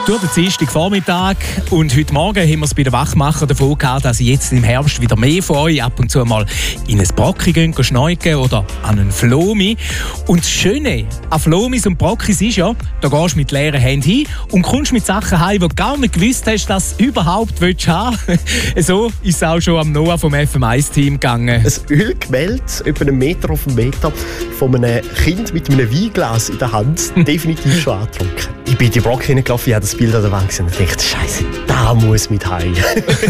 Durch den Dienstagvormittag und heute Morgen haben wir es bei den Wachmachern davon gehabt, dass ich jetzt im Herbst wieder mehr von euch ab und zu mal in ein Brocki gehen schneiden oder an einen Flomi. Und das Schöne an Flomis und Brockis ist ja, da gehst du mit leeren Händen hin und kommst mit Sachen heim, die du gar nicht gewusst hast, dass du überhaupt haben willst. So ist es auch schon am Noah vom FM1-Team gegangen. Ein Ölgemälde, etwa 1 Meter auf 1 Meter, von einem Kind mit einem Weinglas in der Hand, definitiv schon angetrunken. Ich bin in die Brocki hineingelaufen, ich habe das Bild an der Wand gesehen und dachte, Scheiße, da muss mit heim.